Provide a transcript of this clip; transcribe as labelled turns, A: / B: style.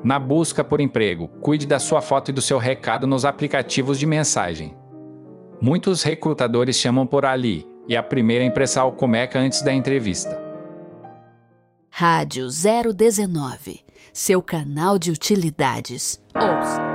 A: Na busca por emprego, cuide da sua foto e do seu recado nos aplicativos de mensagem. Muitos recrutadores chamam por ali, e a primeira impressão começa antes da entrevista.
B: Rádio 019, seu canal de utilidades. Ouça!